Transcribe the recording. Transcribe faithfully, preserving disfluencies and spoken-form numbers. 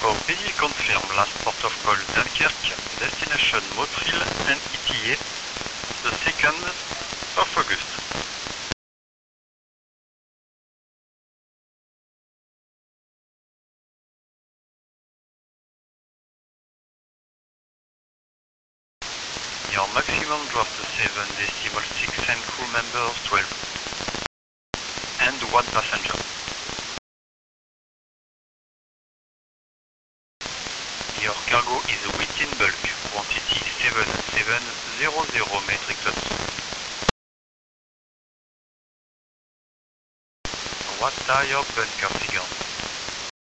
for B confirm last port of call Dunkirk, destination Motril and E T A, the second of August. Your maximum draft seven decimal six and crew members twelve and one passenger. Your cargo is wheat in bulk, quantity seven seven zero zero metric tons. What are your bunker figures?